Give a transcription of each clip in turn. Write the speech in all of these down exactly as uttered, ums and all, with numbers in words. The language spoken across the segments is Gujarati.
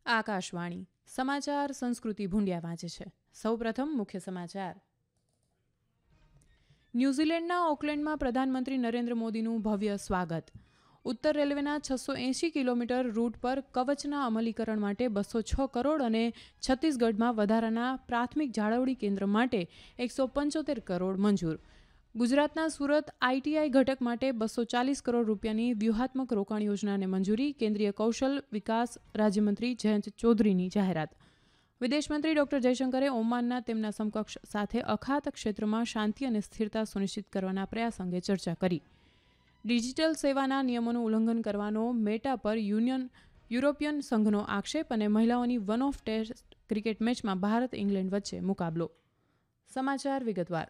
આકાશવાણી સમાચાર સંસ્કૃતિ ભૂંડિયા વાંચે છે. સૌપ્રથમ મુખ્ય સમાચાર. ન્યૂઝીલેન્ડના ઓકલેન્ડમાં પ્રધાનમંત્રી નરેન્દ્ર મોદીનું ભવ્ય સ્વાગત. ઉત્તર રેલવેના છસો એંશી કિલોમીટર રૂટ પર કવચના અમલીકરણ માટે બસો છ કરોડ અને છત્તીસગઢમાં વધારાના પ્રાથમિક જાળવણી કેન્દ્ર માટે એકસો પંચોતેર કરોડ મંજૂર. ગુજરાતના સુરત આઈટીઆઈ ઘટક માટે બસો ચાલીસ કરોડ રૂપિયાની વ્યૂહાત્મક રોકાણ યોજનાને મંજૂરી. કેન્દ્રીય કૌશલ વિકાસ રાજ્યમંત્રી જયંત ચૌધરીની જાહેરાત. વિદેશમંત્રી ડોક્ટર જયશંકરે ઓમાનના તેમના સમકક્ષ સાથે અખાત ક્ષેત્રમાં શાંતિ અને સ્થિરતા સુનિશ્ચિત કરવાના પ્રયાસ અંગે ચર્ચા કરી. ડિજિટલ સેવાના નિયમોનું ઉલ્લંઘન કરવાનો મેટા પર યુનિયન યુરોપિયન સંઘનો આક્ષેપ અને મહિલાઓની વન ઓફ ટેસ્ટ ક્રિકેટ મેચમાં ભારત ઇંગ્લેન્ડ વચ્ચે મુકાબલો. સમાચાર વિગતવાર.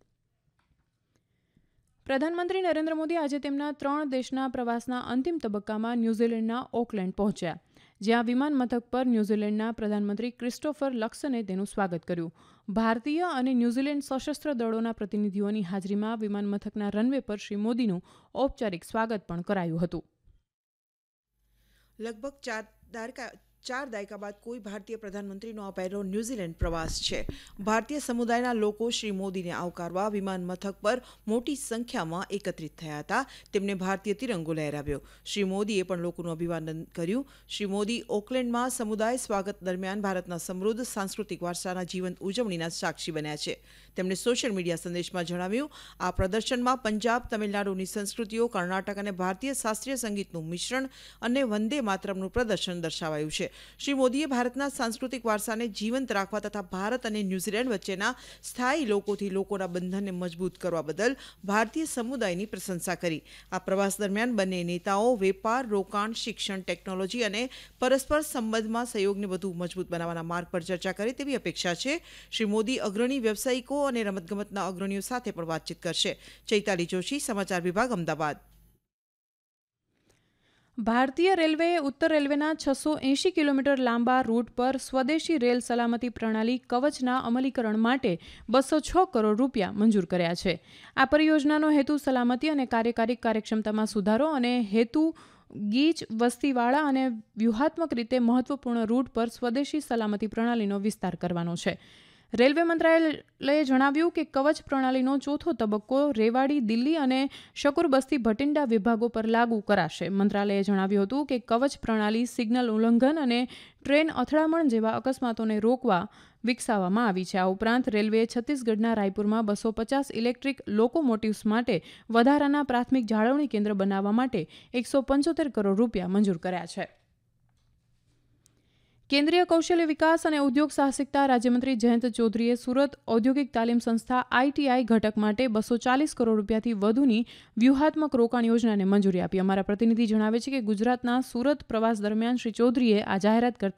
પ્રધાનમંત્રી નરેન્દ્ર મોદી આજે તેમના ત્રણ દેશના પ્રવાસના અંતિમ તબક્કામાં ન્યૂઝીલેન્ડના ઓકલેન્ડ પહોંચ્યા, જ્યાં વિમાન મથક પર ન્યૂઝીલેન્ડના પ્રધાનમંત્રી ક્રિસ્ટોફર લક્સને તેનું સ્વાગત કર્યું. ભારતીય અને ન્યૂઝીલેન્ડ સશસ્ત્ર દળોના પ્રતિનિધિઓની હાજરીમાં વિમાન મથકના રનવે પર શ્રી મોદીનું ઔપચારિક સ્વાગત પણ કરાયું હતું. લગભગ ચાર દાયકા ચાર દાયકા બાદ કોઈ ભારતીય પ્રધાનમંત્રીનો આ પહેલો ન્યૂઝીલેન્ડ પ્રવાસ છે. ભારતીય સમુદાયના લોકો શ્રી મોદીને આવકારવા વિમાન મથક પર મોટી સંખ્યામાં એકત્રિત થયા હતા. તેમને ભારતીય તિરંગો લહેરાવ્યો. શ્રી મોદીએ પણ લોકોનું અભિવાદન કર્યું. શ્રી મોદી ઓકલેન્ડમાં સમુદાય સ્વાગત દરમિયાન ભારતના સમૃદ્ધ સાંસ્કૃતિક વારસાના જીવંત ઉજવણીના સાક્ષી બન્યા છે. તેમણે સોશિયલ મીડિયા સંદેશમાં જણાવ્યું, આ પ્રદર્શનમાં પંજાબ, તમિલનાડુની સંસ્કૃતિઓ, કર્ણાટક અને ભારતીય શાસ્ત્રીય સંગીતનું મિશ્રણ અને વંદે માતરમનું પ્રદર્શન દર્શાવાયું છે. શ્રી મોદીએ ભારતના સાંસ્કૃતિક વારસાને જીવંત રાખવા તથા ભારત અને ન્યૂઝીલેન્ડ વચ્ચેના સ્થાયી લોકોથી લોકોના બંધનને મજબૂત કરવા બદલ ભારતીય સમુદાયની પ્રશંસા કરી. આ પ્રવાસ દરમિયાન બંને નેતાઓ વેપાર, રોકાણ, શિક્ષણ, ટેકનોલોજી અને પરસ્પર સંબંધમાં સહયોગને વધુ મજબૂત બનાવવાના માર્ગ પર ચર્ચા કરે તેવી અપેક્ષા છે. શ્રી મોદી અગ્રણી વ્યવસાયિકો અને રમતગમતના અગ્રણીઓ સાથે પણ વાતચીત કરશે. ચૈતાલી જોશી, સમાચાર વિભાગ, અમદાવાદ. ભારતીય રેલવેએ ઉત્તર રેલવેના છસો એંશી કિલોમીટર લાંબા રૂટ પર સ્વદેશી રેલ સલામતી પ્રણાલી કવચના અમલીકરણ માટે બસો છ કરોડ રૂપિયા મંજૂર કર્યા છે. આ પરિયોજનાનો હેતુ સલામતી અને કાર્યકારી કાર્યક્ષમતામાં સુધારો અને હેતુ ગીચ, વસ્તીવાળા અને વ્યૂહાત્મક રીતે મહત્વપૂર્ણ રૂટ પર સ્વદેશી સલામતી પ્રણાલીનો વિસ્તાર કરવાનો છે. રેલવે મંત્રાલયે જણાવ્યું કે કવચ પ્રણાલીનો ચોથો તબક્કો રેવાડી, દિલ્હી અને શકુરબસ્તી ભટિંડા વિભાગો પર લાગુ કરાશે. મંત્રાલયે જણાવ્યું હતું કે કવચ પ્રણાલી સિગ્નલ ઉલ્લંઘન અને ટ્રેન અથડામણ જેવા અકસ્માતોને રોકવા વિકસાવવામાં આવી છે. આ ઉપરાંત રેલવેએ છત્તીસગઢના રાયપુરમાં બસો પચાસ ઇલેક્ટ્રિક લોકોમોટિવ્સ માટે વધારાના પ્રાથમિક જાળવણી કેન્દ્ર બનાવવા માટે એકસો પંચોતેર કરોડ રૂપિયા મંજૂર કર્યા છે. કેન્દ્રીય કૌશલ્ય વિકાસ અને ઉદ્યોગ સાહસિકતા રાજ્યમંત્રી જયંત ચૌધરીએ સુરત ઔદ્યોગિક તાલીમ સંસ્થા આઈટીઆઈ ઘટક માટે બસો ચાલીસ કરોડ રૂપિયાથી વધુની વ્યૂહાત્મક રોકાણ યોજનાને મંજૂરી આપી. અમારા પ્રતિનિધિ જણાવે છે કે ગુજરાતના સુરત પ્રવાસ દરમિયાન શ્રી ચૌધરીએ આ જાહેરાત કરતા